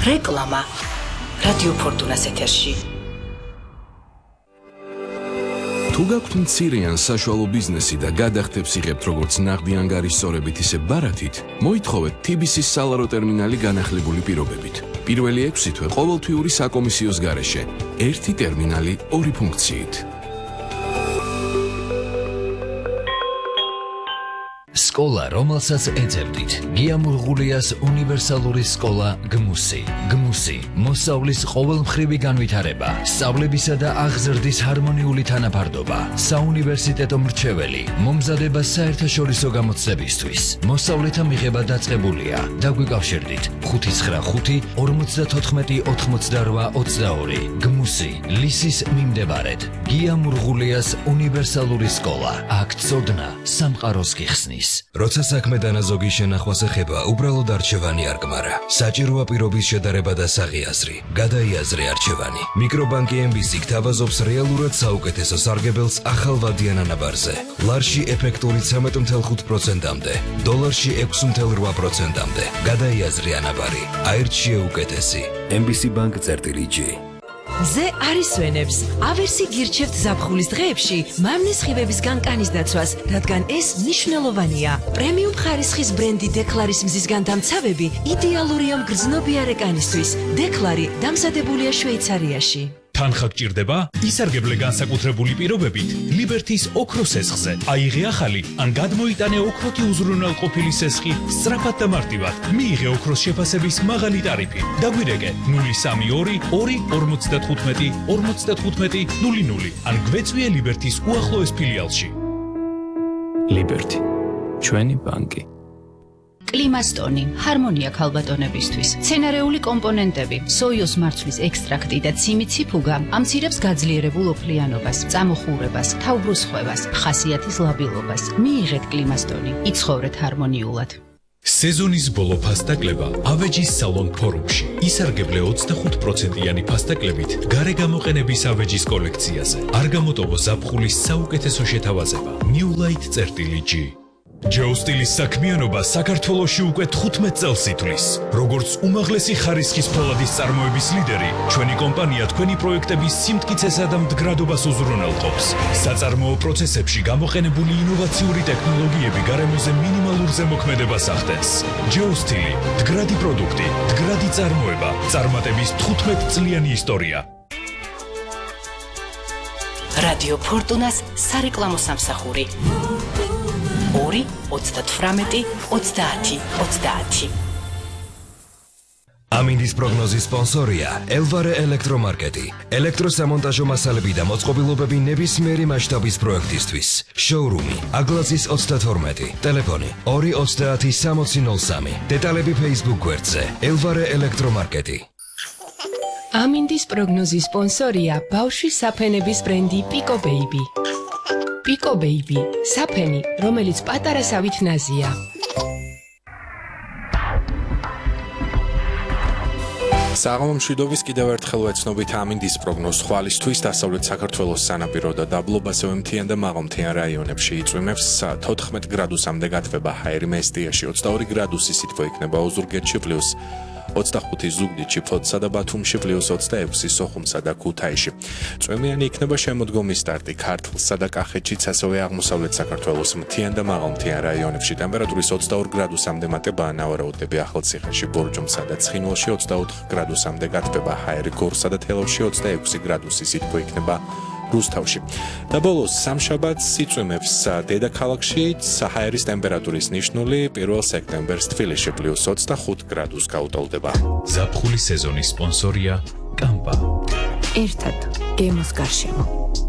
რეკლამა რადიო ფორტუნას ეთერში. თუ გაქვთ მცირე ან საშუალო ბიზნესი და გადახდებს იღებთ როგორც ნაღდი ანგარიშსწორებით ისე ბარათით, მოითხოვეთ TBC-ის სალარო ტერმინალი განახლებული პირობებით. პირველი 6 თვე ყოველთვიური საკომისიოს გარეშე, ერთი ტერმინალი, ორი ფუნქციით. სკოლა, რომელსაც ეძებდით, გიამურღულიას უნივერსალური სკოლა გმუსი. გმუსი, მოსავლის ყოველმხრივი განვითარება, სწავლებისა და აღზრდის ჰარმონიული თანაფარდობა, საუნივერსიტეტო მრჩეველი, მომზადება საერთაშორისო გამოცდებისთვის. მოსავლეთა მიღება დაწყებულია. დაგვიკავშირდით 595 54 88 22. გმუსი, ლისის მიმდებარედ, გიამურღულიას უნივერსალური სკოლა. აქ წოდნა სამყაროს გიხსნის. როცა საქმე დანაზოგი შენახვას ეხება, უბრალოდ არჩევანი არ გმარა. საჭიროა პირობის შედარება და საღიაზრი. გადაიაზრე არჩევანი. მიკრობანკი MBC გთავაზობს რეალურად საუკეთესო სარგებელს ახალვადიან ანაბარზე. ლარში ეფექტური 13.5%-მდე, დოლარში 6.8%-მდე. გადაიაზრე ანაბარი. აირჩიე უკეთესი. MBC Bank-G. ზე არის ვენებს. ავერსი გირჩევთ ზაფხულის დღეებში მამნის ხივებისგან კანის დაცვას, რადგან ეს მნიშვნელოვანია. პრემიუმ ხარისხის ბრენდი დეკლარის მზისგან დამცავები იდეალურია მგრძნობიარე კანისთვის. დეკლარი დამზადებულია შვეიცარიაში. თანხა გჭირდება? ისარგებლე განსაკუთრებული პირობებით ლიბერთის ოქროს სესხზე. აიღე ახალი ან გადმოიტანე ოქროთი უზრუნველყოფილი სესხი სწრაფად და მარტივად. მიიღე ოქროს შეფასების მაღალი ტარიფი. დაგვირეკე 032 2 55 55 00 ან გვეწვიე ლიბერთის უახლოეს ფილიალში. ლიბერთი, ჩვენი ბანკი. კლიმასტონი, ჰარმონია ქალბატონებისთვის. მცენარეული კომპონენტები, სოიოს მარცვლის ექსტრაქტი და ციმიციფუგა ამცირებს გაძლიერებულ ოფლიანობას, წამოხურებას, თავბრუსხვევას, ხასიათის ლაბილობას. მიიღეთ კლიმასტონი, იცხოვრეთ ჰარმონიულად. სეზონის ბოლო ფასტაკლება ავეჯის სალონ ფორუმში. ისარგებლე 25%-იანი ფასტაკლებით გარე გამოყენების ავეჯის კოლექციაზე. არ გამოტოვო ზაფხულის საუკეთესო შეთავაზება. New Light-G. ჯეოსტილის საქმიანობა საქართველოში უკვე 15 წელს ითვლის. როგორც უმაღლესი ხარისხის ფოლადის წარმოების ლიდერი, ჩვენი კომპანია თქვენი პროექტების სიმტკიცესა და მდგრადობას უზრუნველყოფს. საწარმოო პროცესებში გამოყენებული ინოვაციური ტექნოლოგიები გარემოზე მინიმალურ ზემოქმედებას ახდენს. ჯეოსტილი, მდგრადი პროდუქტი, მდგრადი წარმოება, წარმატების 15 წლიანი ისტორია. რადიო ფორტუნას სარეკლამო სამსახური 2 38 30 30. ამინდის პროგნოზის სპონსორია ელვარე ელექტრომარკეტი. ელექტროსამონტაჟო მასალები და მოწყობილობები ნებისმიერი მასშტაბის პროექტისთვის. შოურუმი აგლაზის 32. ტელეფონი 230 6003. დეტალები Facebook გვერდზე ელვარე ელექტრომარკეტი. ამინდის პროგნოზის სპონსორია ბავშვის საფენების ბრენდი Pico Baby. Pico Baby, საფენი, რომელიც პატარა სავით ნაზია. საღამო მშვიდობის კიდევ ერთხელ ვეცნობით ამინდის პროგნოზს ხვალისთვის დასავლეთ საქართველოს სანაპირო და დაბლობასევ მთიან და მაღალმთიან რაიონებში იწვიმებს 14 გრადუსამდე გათბება ჰაერი მესტიაში, 22 გრადუსი სითბო იქნება ოზურგეთში პლუს 25 ზუგდიდში, ფლოტსა და ბათუმში პლუს 26 სოხუმსა და ქუთაისში. წვიმიანი იქნება შემოდგომის სტარტი ქართლსა და კახეთშიც, ასევე აღმოსავლეთ საქართველოს მთიან და მაღალმთიან რაიონებში. ტემპერატურის 22 გრადუსამდე მატებაა ნავარაუდები ახალციხეში, ბორჯომსა და ცხინვალში, 24 გრადუსამდე გათბება ჰაერი გორსა და თელავში, 26 გრადუსი სითბო იქნება რუსთავში. და ბოლოს სამშაბათს იწვიმებს დედაქალაქში ჰაერის ტემპერატურის ნიშნული 1 სექტემბერს თბილისში პლუს 25 გრადუსს გაუტოლდება. ზაფხულის სეზონის სპონსორია კამპა. ერთად გემოს გარშემო.